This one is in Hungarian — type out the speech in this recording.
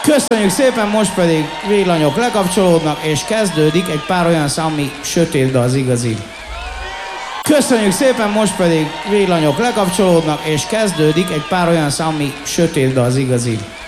Köszönjük szépen, most pedig villanyok lekapcsolódnak, és kezdődik egy pár olyan szám, ami sötét, de az igazi. Köszönjük szépen, most pedig villanyok lekapcsolódnak, és kezdődik egy pár olyan szám, ami sötét, de az igazi.